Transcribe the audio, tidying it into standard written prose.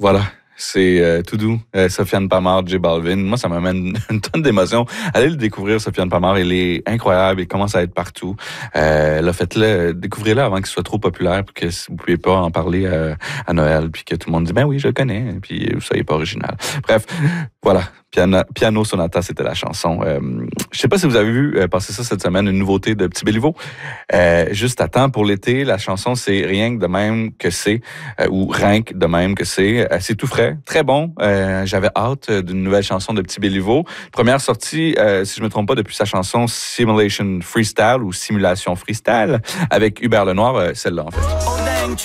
Voilà. C'est tout doux. Sofiane Pamart, J Balvin. Moi, ça m'amène une tonne d'émotions. Allez le découvrir, Sofiane Pamart. Il est incroyable. Il commence à être partout. Faites-le, découvrez-le avant qu'il soit trop populaire, puis que vous ne pouvez pas en parler à Noël, puis que tout le monde dit, ben oui, je le connais, puis vous soyez pas original. Bref, voilà. Piano Sonata, c'était la chanson. Je sais pas si vous avez vu passer ça cette semaine, une nouveauté de Petit Béliveau. Juste à temps pour l'été, la chanson, c'est Rien que de même que c'est, ou Rien que de même que c'est. C'est tout frais, très bon. J'avais hâte d'une nouvelle chanson de Petit Béliveau. Première sortie, si je me trompe pas, depuis sa chanson Simulation Freestyle ou Simulation Freestyle avec Hubert Lenoir, celle-là en fait.